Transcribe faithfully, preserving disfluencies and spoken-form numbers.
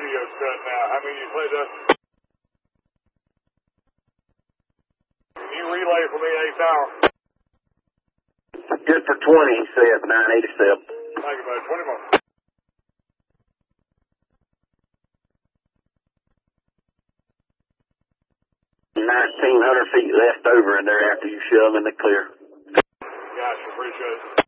radio's cut now. How many you say, Dustin? Can you relay for me, eighth hour? Good for twenty, he said, nine eighty-seven. Thank you, buddy. twenty more. nineteen hundred feet left over in there after you shove them in the clear. Gotcha, appreciate it.